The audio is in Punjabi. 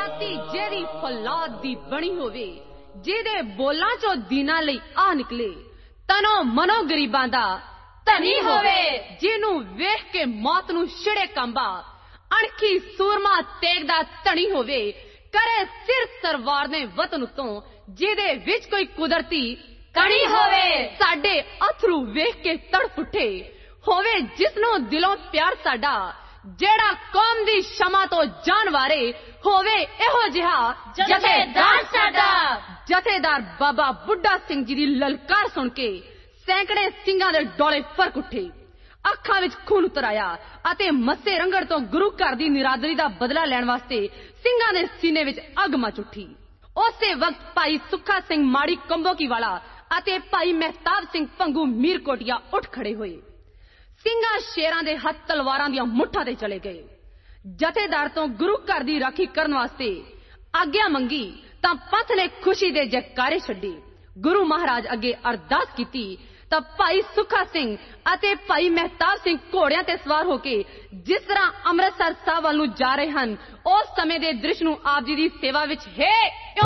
जाति जेदी फौलाद दी बनी होवे, जेदे बोलां चों दीनां लई आ निकले, तनो मनो गरीबां दा धनी होवे, जिन्नू वेख के मौत नू छिड़े कंबा, अणखी सूरमा तेग दा धनी होवे, करे सिर सरवार ने वतन उतों, जेदे विच कोई कुदरती कणी होवे, साडे अथरू वेख के तड़प उठे, होवे जिसनू दिलों प्यार साडा, जेड़ा कौम दी शमा तो जान वारे, होवे इहो जिहा जथेदार साडा। जथेदार बाबा बुड्ढा सिंह जी दी ललकार सुन के सैकड़े ਸਿੰਘਾਂ ਦੇ ਡੋਲੇ ਫਰਕ ਉੱਠੇ, ਅੱਖਾਂ ਵਿੱਚ ਖੂਨ ਉਤਰ ਆਇਆ ਅਤੇ ਮੱਸੇ ਰੰਗੜ ਤੋਂ ਗੁਰੂ ਘਰ ਦੀ ਨਿਰਾਦਰੀ ਦਾ ਬਦਲਾ ਲੈਣ ਵਾਸਤੇ ਸਿੰਘਾਂ ਦੇ ਸੀਨੇ ਵਿੱਚ ਅੱਗ ਮਚ ਉੱਠੀ। ਉਸੇ ਵਕਤ ਭਾਈ ਸੁੱਖਾ ਸਿੰਘ ਮਾੜੀ ਕੰਬੋਕੀ ਵਾਲਾ ਅਤੇ ਭਾਈ ਮਹਿਤਾਬ ਸਿੰਘ ਭੰਗੂ ਮੀਰਕੋਟੀਆ ਉੱਠ ਖੜੇ ਹੋਏ। ਸਿੰਘਾਂ ਸ਼ੇਰਾਂ ਦੇ ਹੱਥ ਤਲਵਾਰਾਂ ਦੀਆਂ ਮੁੱਠਾਂ ਤੇ ਚਲੇ ਗਏ। ਜਥੇਦਾਰ ਤੋਂ ਗੁਰੂ ਘਰ ਦੀ ਰਾਖੀ ਕਰਨ ਵਾਸਤੇ ਆਗਿਆ ਮੰਗੀ ਤਾਂ ਪੰਥ ਨੇ ਖੁਸ਼ੀ ਦੇ ਜੈਕਾਰੇ ਛੱਡੇ। ਗੁਰੂ ਮਹਾਰਾਜ ਅੱਗੇ ਅਰਦਾਸ ਕੀਤੀ ਤਾਂ ਭਾਈ ਸੁੱਖਾ ਸਿੰਘ ਅਤੇ ਭਾਈ ਮਹਿਤਾਬ ਸਿੰਘ ਘੋੜਿਆਂ ਤੇ ਸਵਾਰ ਹੋ ਕੇ ਜਿਸ ਤਰ੍ਹਾਂ ਅੰਮ੍ਰਿਤਸਰ ਸਾਹਿਬ ਵੱਲ ਨੂੰ ਜਾ ਰਹੇ ਹਨ, ਉਸ ਸਮੇਂ ਦੇ ਦ੍ਰਿਸ਼ ਨੂੰ ਆਪ ਜੀ ਦੀ ਸੇਵਾ ਵਿੱਚ ਹੈ